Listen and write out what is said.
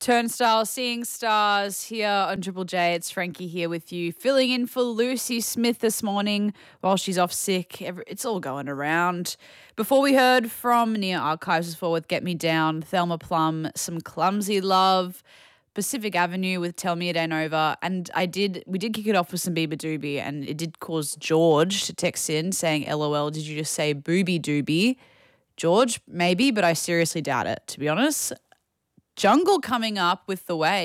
Turnstile, Seeing Stars here on Triple J. It's Frankie here with you, filling in for Lucy Smith this morning while she's off sick. It's all going around. Before we heard from Nia Archives before with Get Me Down, Thelma Plum, some Clumsy Love, Pacific Avenue with Tell Me It Ain't Over, and we did kick it off with some Bieber Doobie, and it did cause George to text in saying, LOL, did you just say booby doobie? George, maybe, but I seriously doubt it, to be honest. Jungle coming up with The Way.